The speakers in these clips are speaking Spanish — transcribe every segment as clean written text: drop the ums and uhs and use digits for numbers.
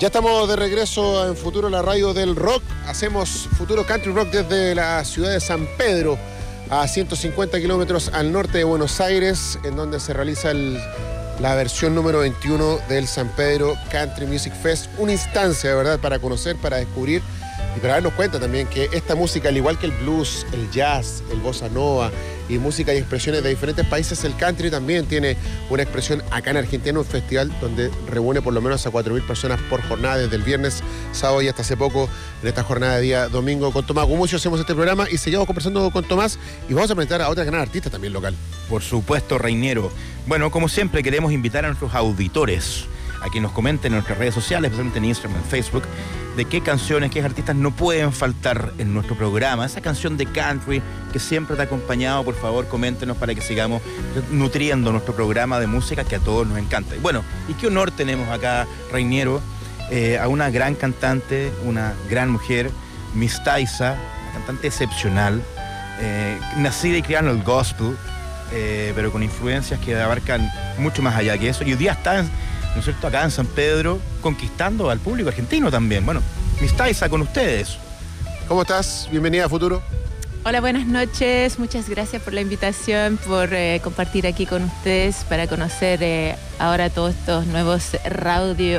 Ya estamos de regreso en Futuro, la radio del rock. Hacemos Futuro Country Rock desde la ciudad de San Pedro, a 150 kilómetros al norte de Buenos Aires, en donde se realiza la versión número 21 del San Pedro Country Music Fest. Una instancia, de verdad, para conocer, para descubrir y para darnos cuenta también que esta música, al igual que el blues, el jazz, el bossa nova y música y expresiones de diferentes países, el country también tiene una expresión acá en Argentina, un festival donde reúne por lo menos a 4.000 personas por jornada, desde el viernes, sábado y hasta hace poco, en esta jornada de día domingo. Con Tomás Gumucio hacemos este programa y seguimos conversando con Tomás y vamos a presentar a otra gran artista también local. Por supuesto, Reinero. Bueno, como siempre, queremos invitar a nuestros auditores a que nos comenten en nuestras redes sociales, especialmente en Instagram, en Facebook, de qué canciones, qué artistas no pueden faltar en nuestro programa. Esa canción de country que siempre te ha acompañado, por favor, coméntenos para que sigamos nutriendo nuestro programa de música que a todos nos encanta. Y bueno, y qué honor tenemos acá, Reinero, a una gran cantante, una gran mujer, Miss Taisa, una cantante excepcional, nacida y criada en el gospel, pero con influencias que abarcan mucho más allá que eso. Y hoy día está, ¿no es cierto?, acá en San Pedro, conquistando al público argentino también. Bueno, Miss Taisa, con ustedes. ¿Cómo estás? Bienvenida a Futuro. Hola, buenas noches. Muchas gracias por la invitación, por compartir aquí con ustedes para conocer ahora todos estos nuevos radio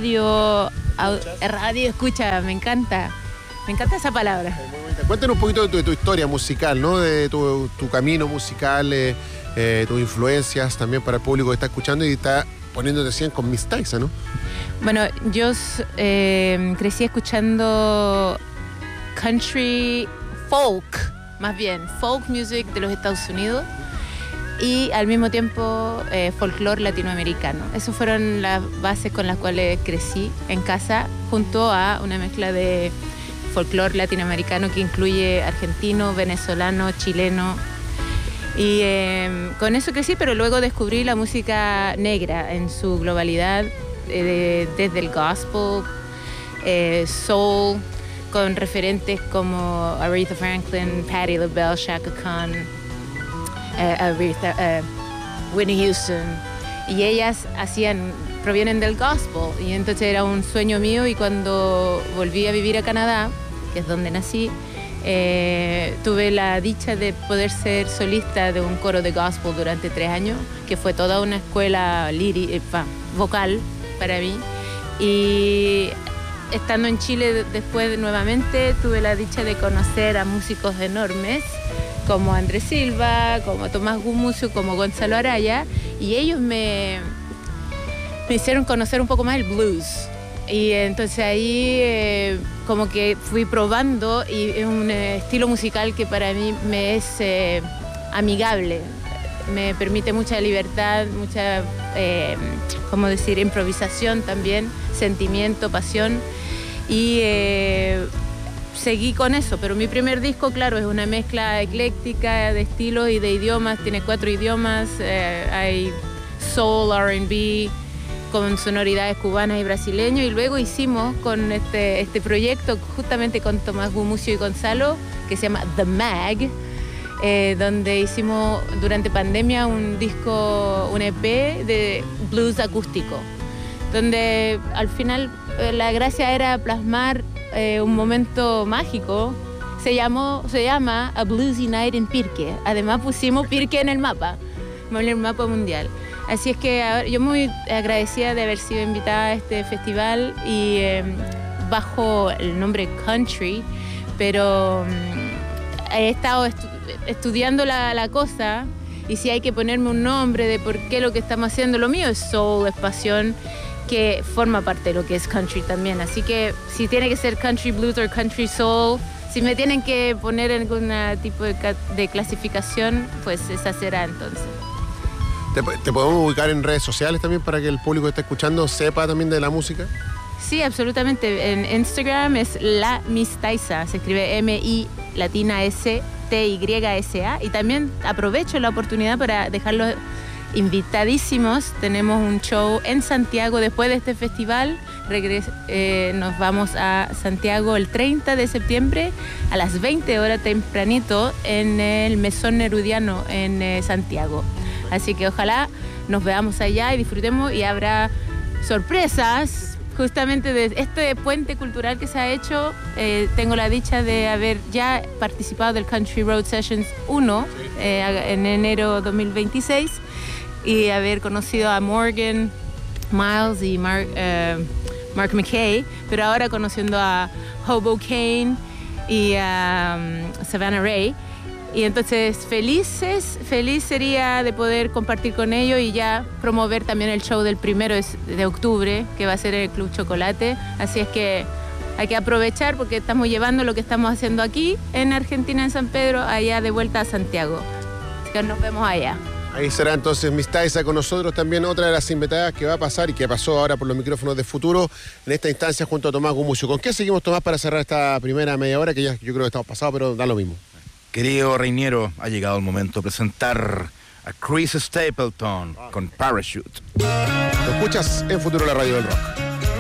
escucha. Me encanta esa palabra. Cuéntanos un poquito de tu historia musical, ¿no? De tu camino musical, tus influencias también para el público que está escuchando y está poniéndote 100 con Miss Taisa, ¿no? Bueno, yo crecí escuchando country folk, más bien folk music de los Estados Unidos y al mismo tiempo folclore latinoamericano. Esas fueron las bases con las cuales crecí en casa, junto a una mezcla de folclore latinoamericano que incluye argentino, venezolano, chileno. Y con eso crecí, pero luego descubrí la música negra en su globalidad, desde el gospel, soul, con referentes como Aretha Franklin, Patti LaBelle, Chaka Khan, Whitney Houston. Y ellas provienen del gospel. Y entonces era un sueño mío, y cuando volví a vivir a Canadá, que es donde nací, tuve la dicha de poder ser solista de un coro de gospel durante 3 años, que fue toda una escuela vocal para mí. Y estando en Chile después nuevamente tuve la dicha de conocer a músicos enormes como Andrés Silva, como Tomás Gumucio, como Gonzalo Araya, y ellos me hicieron conocer un poco más el blues. Y entonces ahí como que fui probando, y es un estilo musical que para mí me es amigable, me permite mucha libertad, mucha, improvisación también, sentimiento, pasión, y seguí con eso. Pero mi primer disco, claro, es una mezcla ecléctica de estilos y de idiomas, tiene 4 idiomas, hay soul, R&B, con sonoridades cubanas y brasileños, y luego hicimos con este proyecto justamente con Tomás Gumucio y Gonzalo, que se llama The Mag, donde hicimos durante pandemia un disco, un EP de blues acústico, donde al final la gracia era plasmar un momento mágico. Se llama A Bluesy Night in Pirque. Además pusimos Pirque en el mapa mundial. Así es que yo muy agradecida de haber sido invitada a este festival, y bajo el nombre Country, pero he estado estudiando la cosa, y si hay que ponerme un nombre de por qué lo que estamos haciendo, lo mío es soul, es pasión, que forma parte de lo que es country también. Así que si tiene que ser country blues o country soul, si me tienen que poner en algún tipo de clasificación, pues esa será entonces. ¿Te podemos ubicar en redes sociales también para que el público que está escuchando sepa también de la música? Sí, absolutamente. En Instagram es la Miss Taisa, se escribe M-I latina S-T-Y-S-A. Y también aprovecho la oportunidad para dejarlos invitadísimos. Tenemos un show en Santiago después de este festival. Nos vamos a Santiago el 30 de septiembre a las 20 horas tempranito en el Mesón Nerudiano en Santiago. Así que ojalá nos veamos allá y disfrutemos, y habrá sorpresas justamente de este puente cultural que se ha hecho, tengo la dicha de haber ya participado del Country Road Sessions 1 en enero 2026 y haber conocido a Morgan Miles y Mark McKay, pero ahora conociendo a Hoboken y a Savannah Ray. Y entonces feliz sería de poder compartir con ellos y ya promover también el show del 1 de octubre, que va a ser el Club Chocolate. Así es que hay que aprovechar porque estamos llevando lo que estamos haciendo aquí en Argentina, en San Pedro, allá de vuelta a Santiago. Así que nos vemos allá. Ahí será entonces Miss Taisa con nosotros, también otra de las invitadas que va a pasar y que pasó ahora por los micrófonos de Futuro en esta instancia junto a Tomás Gumucio. ¿Con qué seguimos, Tomás, para cerrar esta primera media hora que ya yo creo que estamos pasados, pero da lo mismo? Querido Reiniero, ha llegado el momento de presentar a Chris Stapleton con Parachute. Lo escuchas en Futuro, la radio del rock.